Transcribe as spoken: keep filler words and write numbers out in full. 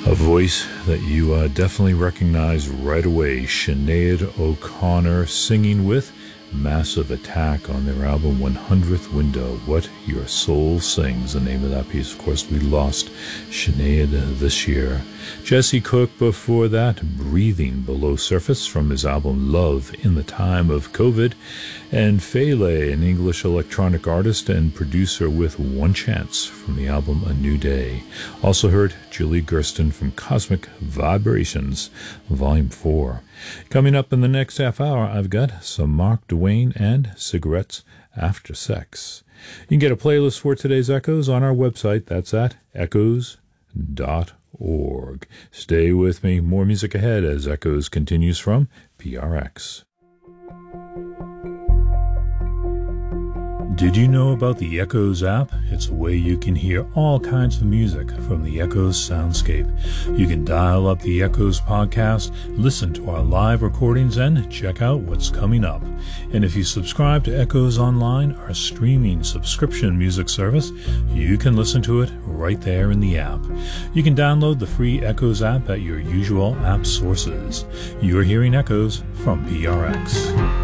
A voice that you uh, definitely recognize right away, Sinead O'Connor singing with Massive Attack on their album one hundredth Window, What Your Soul Sings. The name of that piece, of course, we lost Sinead this year. Jesse Cook before that, Breathing Below Surface from his album Love in the Time of COVID. And Fele, an English electronic artist and producer with One Chance from the album A New Day. Also heard Julie Gersten from Cosmic Vibrations, Volume four. Coming up in the next half hour, I've got some Mark Duane and Cigarettes After Sex. You can get a playlist for today's Echoes on our website. That's at echoes dot org. Stay with me. More music ahead as Echoes continues from P R X. Did you know about the Echoes app? It's a way you can hear all kinds of music from the Echoes soundscape. You can dial up the Echoes podcast, listen to our live recordings, and check out what's coming up. And if you subscribe to Echoes Online, our streaming subscription music service, you can listen to it right there in the app. You can download the free Echoes app at your usual app sources. You're hearing Echoes from P R X.